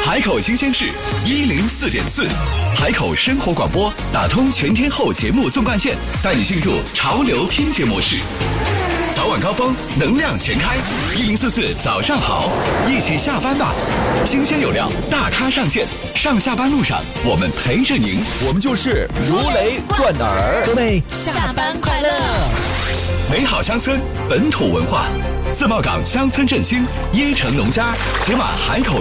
海口新鲜事104.4，海口生活广播打通全天候节目纵贯线，带你进入潮流拼接模式。早晚高峰，能量全开，1044早上好，一起下班吧！新鲜有料，大咖上线，上下班路上我们陪着您， 我们就是如雷贯耳。 各位下班快乐！ 美好乡村，本土文化，自贸港乡村振兴，椰城农家，解码海口